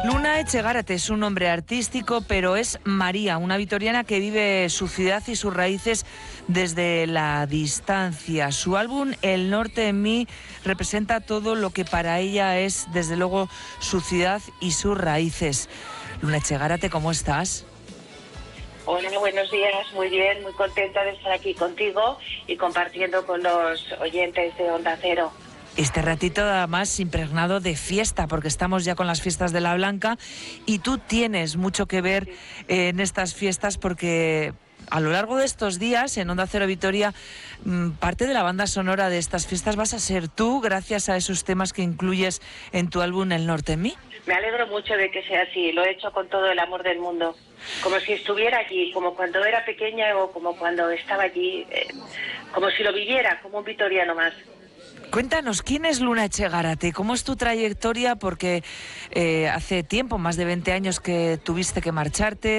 Luna Echegárate es un nombre artístico, pero es María, una vitoriana que vive su ciudad y sus raíces desde la distancia. Su álbum El Norte en mí representa todo lo que para ella es, desde luego, su ciudad y sus raíces. Luna Echegárate, ¿cómo estás? Hola, buenos días, muy bien, muy contenta de estar aquí contigo y compartiendo con los oyentes de Onda Cero. Este ratito además impregnado de fiesta, porque estamos ya con las fiestas de la Blanca y tú tienes mucho que ver en estas fiestas porque a lo largo de estos días en Onda Cero Vitoria parte de la banda sonora de estas fiestas vas a ser tú, gracias a esos temas que incluyes en tu álbum El Norte en mí. Me alegro mucho de que sea así, lo he hecho con todo el amor del mundo, como si estuviera allí, como cuando era pequeña o como cuando estaba allí, como si lo viviera, como un vitoriano más. Cuéntanos, ¿quién es Luna Echegárate? ¿Cómo es tu trayectoria? Porque hace tiempo, más de 20 años que tuviste que marcharte.